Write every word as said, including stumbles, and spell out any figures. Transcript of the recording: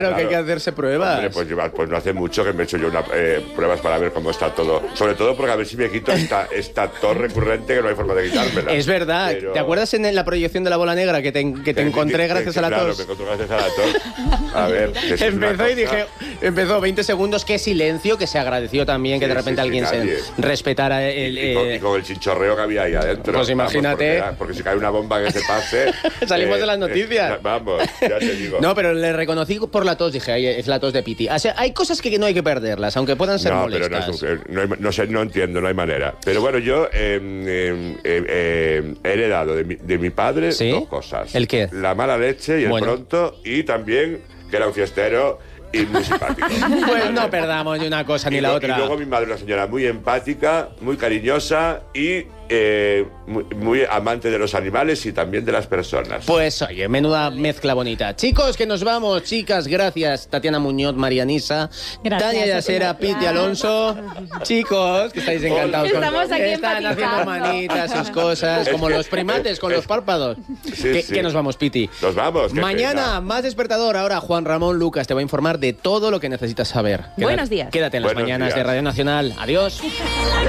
Claro, que hay que hacerse pruebas. Hombre, pues, pues no hace mucho que me he hecho yo una, eh, pruebas para ver cómo está todo. Sobre todo porque a ver si me quito esta, esta tos recurrente que no hay forma de quitármela. Es verdad. Pero... ¿Te acuerdas en la proyección de La Bola Negra que te, que te encontré gracias a la claro, tos? Claro, me encontré gracias a la tos. A ver, empezó y dije, empezó veinte segundos, qué silencio, que se agradeció también que sí, de repente sí, alguien sí, se respetara el... Y, y, con, y con el chinchorreo que había ahí adentro. Pues imagínate. Vamos, porque, porque si cae una bomba que se pase... Salimos eh, de las noticias. Eh, vamos, ya te digo. No, pero le reconocí por la tos, dije, es la tos de Piti. O sea, hay cosas que no hay que perderlas, aunque puedan ser no, molestas. Pero no, no, no sé, no entiendo, no hay manera. Pero bueno, yo eh, eh, eh, he heredado de mi, de mi padre ¿Sí? dos cosas. ¿El qué? La mala leche y bueno. el pronto, y también que era un fiestero y muy simpático. Pues no perdamos ni una cosa ni y la lo, otra. Y luego mi madre, una señora muy empática, muy cariñosa y eh, muy, muy amante de los animales y también de las personas. Pues oye, menuda mezcla bonita. Chicos, que nos vamos. Chicas, gracias. Tatiana Muñoz, Marianisa, Tania Yasera, Piti Alonso. Chicos, que estáis encantados. Estamos con... aquí Están haciendo manitas, sus cosas, como los primates con los párpados. Sí, ¿Qué, sí. ¿Qué nos vamos, Piti? Nos vamos. Mañana, pena. más despertador. Ahora Juan Ramón Lucas te va a informar de todo lo que necesitas saber. Buenos días. Quédate en las Buenos mañanas días. de Radio Nacional. Adiós.